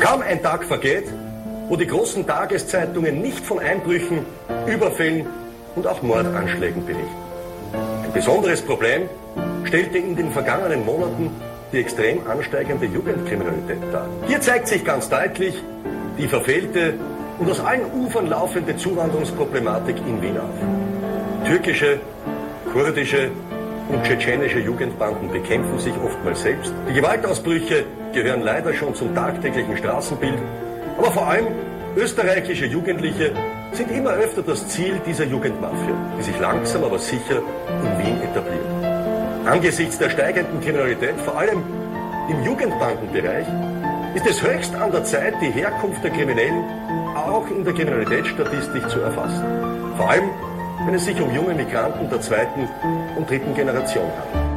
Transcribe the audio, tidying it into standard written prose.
Kaum ein Tag vergeht, wo die großen Tageszeitungen nicht von Einbrüchen, Überfällen und auch Mordanschlägen berichten. Ein besonderes Problem stellte in den vergangenen Monaten die extrem ansteigende Jugendkriminalität dar. Hier zeigt sich ganz deutlich die verfehlte und aus allen Ufern laufende Zuwanderungsproblematik in Wien auf. Türkische, kurdische und tschetschenische Jugendbanden bekämpfen sich oftmals selbst. Die Gewaltausbrüche gehören leider schon zum tagtäglichen Straßenbild, aber vor allem österreichische Jugendliche sind immer öfter das Ziel dieser Jugendmafia, die sich langsam aber sicher in Wien etabliert. Angesichts der steigenden Kriminalität, vor allem im Jugendbandenbereich, ist es höchst an der Zeit, die Herkunft der Kriminellen auch in der Kriminalitätsstatistik zu erfassen. Vor allem, wenn es sich um junge Migranten der zweiten und dritten Generation handelt.